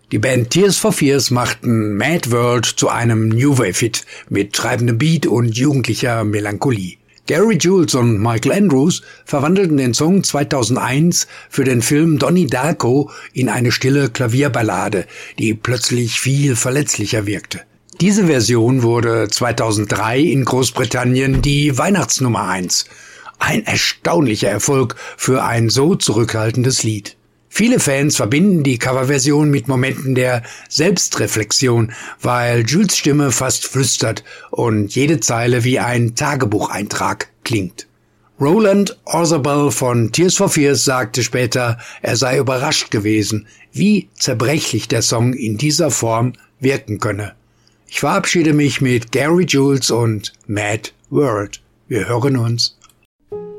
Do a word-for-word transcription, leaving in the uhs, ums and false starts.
Die Band Tears for Fears machten Mad World zu einem New Wave-Hit mit treibendem Beat und jugendlicher Melancholie. Gary Jules und Michael Andrews verwandelten den Song zweitausendeins für den Film Donnie Darko in eine stille Klavierballade, die plötzlich viel verletzlicher wirkte. Diese Version wurde zweitausenddrei in Großbritannien die Weihnachtsnummer eins. Ein erstaunlicher Erfolg für ein so zurückhaltendes Lied. Viele Fans verbinden die Coverversion mit Momenten der Selbstreflexion, weil Jules' Stimme fast flüstert und jede Zeile wie ein Tagebucheintrag klingt. Roland Orzabal von Tears for Fears sagte später, er sei überrascht gewesen, wie zerbrechlich der Song in dieser Form wirken könne. Ich verabschiede mich mit Gary Jules und Mad World. Wir hören uns.